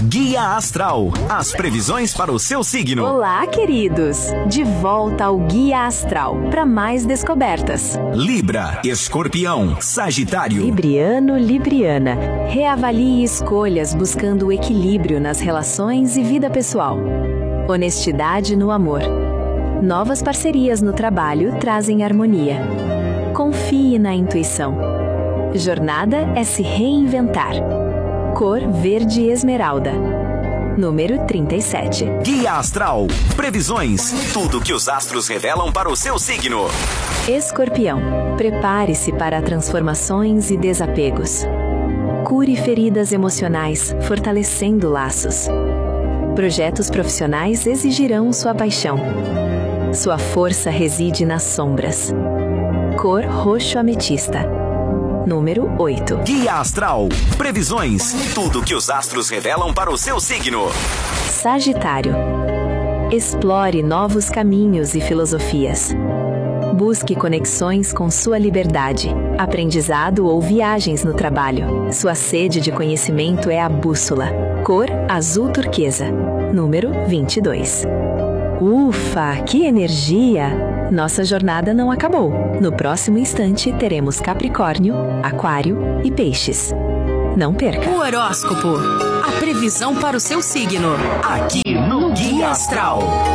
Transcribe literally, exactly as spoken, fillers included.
Guia Astral, as previsões para o seu signo. Olá, queridos! De volta ao Guia Astral, para mais descobertas. Libra, Escorpião, Sagitário. Libriano, Libriana. Reavalie escolhas buscando o equilíbrio nas relações e vida pessoal. Honestidade no amor. Novas parcerias no trabalho trazem harmonia. Confie na intuição. Jornada é se reinventar. Cor verde esmeralda. Número trinta e sete. Guia Astral. Previsões. Tudo que os astros revelam para o seu signo. Escorpião. Prepare-se para transformações e desapegos. Cure feridas emocionais, fortalecendo laços. Projetos profissionais exigirão sua paixão. Sua força reside nas sombras. Cor roxo ametista. Número oito. Guia Astral. Previsões. Tudo que os astros revelam para o seu signo. Sagitário. Explore novos caminhos e filosofias. Busque conexões com sua liberdade, aprendizado ou viagens no trabalho. Sua sede de conhecimento é a bússola. Cor azul turquesa. Número vinte e dois. Ufa, que energia! Nossa jornada não acabou. No próximo instante teremos Capricórnio, Aquário e Peixes. Não perca! O horóscopo, a previsão para o seu signo. Aqui no Guia Astral.